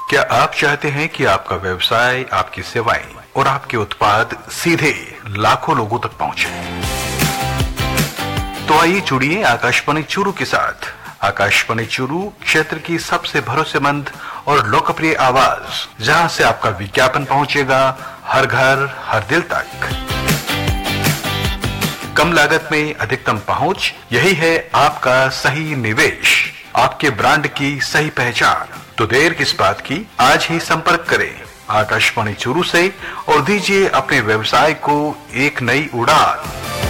क्या आप चाहते हैं कि आपका व्यवसाय, आपकी सेवाएं और आपके उत्पाद सीधे लाखों लोगों तक पहुंचे? तो आइए जुड़िए आकाशवाणी चूरू के साथ। आकाशवाणी चूरू क्षेत्र की सबसे भरोसेमंद और लोकप्रिय आवाज, जहां से आपका विज्ञापन पहुंचेगा हर घर, हर दिल तक। कम लागत में अधिकतम पहुंच, यही है आपका सही निवेश, आपके ब्रांड की सही पहचान। तो देर किस बात की, आज ही संपर्क करें आकाशवाणी चूरू से और दीजिए अपने व्यवसाय को एक नई उड़ान।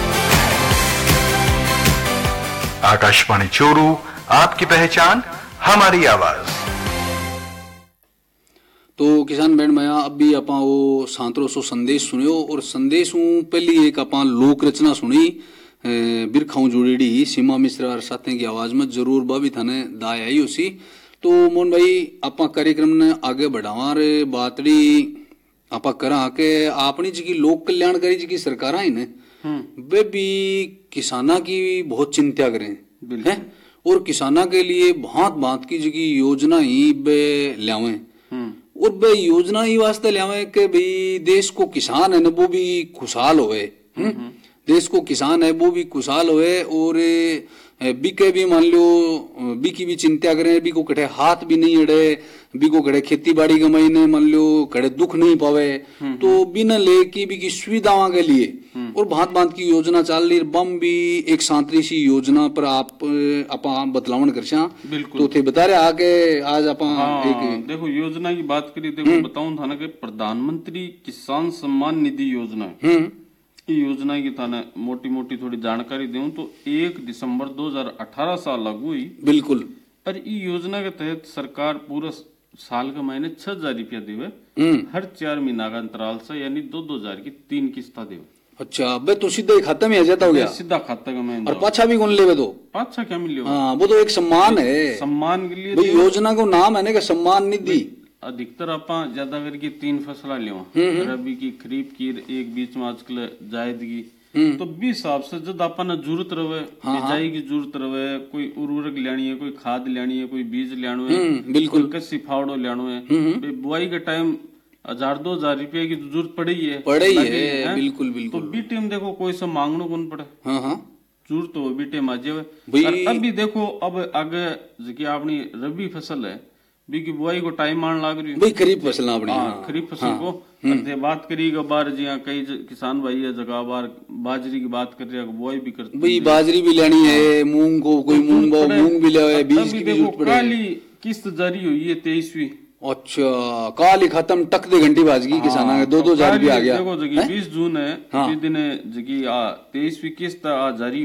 आकाशवाणी चूरू, आपकी पहचान, हमारी आवाज। तो किसान बैंड में अब भी अपा वो सांतरो सो संदेश सुनियो और संदेश पहली एक अपा लोक रचना सुनी बिरखाऊ जुड़ीडी सीमा मिश्रा और साथी की आवाज में जरूर बाबी थाने दाय आई उसी। तो मोहन भाई अपा कार्यक्रम ने आगे बढ़ावा रे बातड़ी आपा करा के अपनी जी की लोक कल्याणकारी जी की सरकार आई ने वे भी किसाना की बहुत चिंता करें है और किसाना के लिए भांत भांत की जी की योजना ही बे लावे और बे योजना ही वास्ते लावे के भाई देश को किसान है ना वो भी खुशहाल होए। देश को किसान है वो भी खुशहाल होए और बीके भी मान लो बी की भी चिंता करें, बी को कड़े हाथ भी नहीं अड़े, बी को कड़े खेती बाड़ी के महीने मान लो कड़े दुख नहीं पावे। तो बिना ले की बी की सुविधाओं के लिए और भांत भांत की योजना चल रही बम भी एक सांतरी सी योजना पर आप बतलावन कर तो थे बता रहे आके आज आप एक देखो योजना की बात करी। देखो बताऊं था ना कि प्रधानमंत्री किसान सम्मान निधि योजना योजना की थाने मोटी मोटी थोड़ी जानकारी दूं तो 1 दिसंबर 2018 साल लागू हुई। बिल्कुल। और इस योजना के तहत सरकार पूरा साल के महीने 6,000 रुपया देवे हर 4 महीना का अंतराल से, यानी 2,000 की 3 किस्ता देवे। अच्छा बे तो सीधा ही खाता में आ जाता हो गया, सीधा खाता का में। और पाछा भी कौन लेवे? तो पाछा क्या मिले? हाँ वो तो एक सम्मान है, सम्मान के लिए योजना को नाम है ना कि सम्मान निधि। अधिकतर आपा ज्यादा करके 3 फसला लेवा, रबी की, खरीफ की, एक बीच में आजकल जायद की। तो 20 हिसाब से जब आपा न जरूरत रहे, बिजाई की जरूरत रहे, कोई उर्वरक लेनी है, कोई खाद लेनी है, कोई बीज लेना है, बिल्कुल कसी फावड़ो लेना है, बुआई के टाइम 1,000-2,000 रुपये की जरूरत पड़ी है बिल्कुल बिल्कुल। तो बी टाइम देखो कोई से मांगनो कौन पड़े, जरूरत हो बी टाइम आ जाए। अब भी देखो अब आगे जी अपनी रबी फसल है बी की बुआई को टाइम आने लग रही है भाई, खरीफ फसल अपनी खरीफ फसल को बात करी बार जी कई किसान भाई है जगह बार बाजरी की बात कर रहे हैं, बुआई भी करते भाई, बाजरी भी लेनी है, मूंग को कोई मूंग भी ले, बीज की जरूरत पड़े। काली किस्त जारी हुई है 23वीं। अच्छा काली खत्म टक दे घंटी बाजगी किसाना के 2,000 रुपया आ गया। देखो 20 जून है दिन 23वीं किस्त जारी